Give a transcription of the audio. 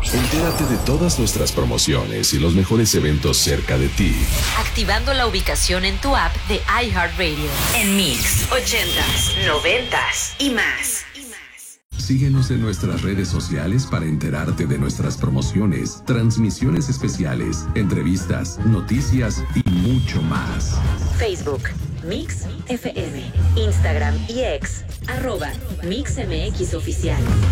Entérate de todas nuestras promociones y los mejores eventos cerca de ti. Activando la ubicación en tu app de iHeartRadio. En Mix 80s, 90s y más. Síguenos en nuestras redes sociales para enterarte de nuestras promociones, transmisiones especiales, entrevistas, noticias y mucho más. Facebook, Mix FM, Instagram y X, @MixMX Oficial.